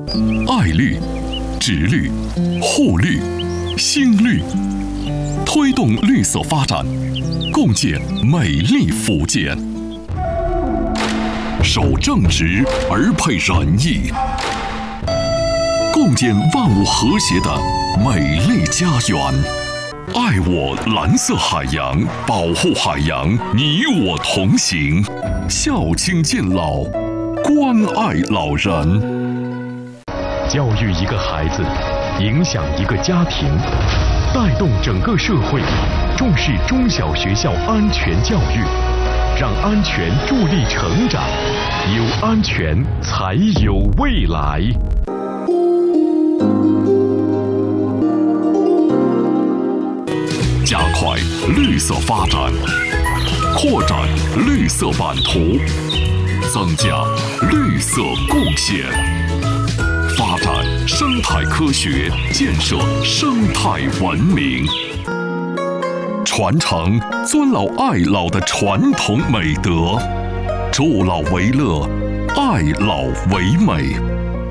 爱绿、植绿、护绿、新绿，推动绿色发展，共建美丽福建。守正直而配仁义，共建万物和谐的美丽家园。爱我蓝色海洋，保护海洋，你我同行。孝亲敬老，关爱老人。 教育一个孩子，影响一个家庭，带动整个社会，重视中小学校安全教育，让安全助力成长，有安全才有未来。 加快绿色发展，扩展绿色版图，增加绿色贡献，发展生态科学，建设生态文明，传承尊老爱老的传统美德，助老为乐，爱老为美。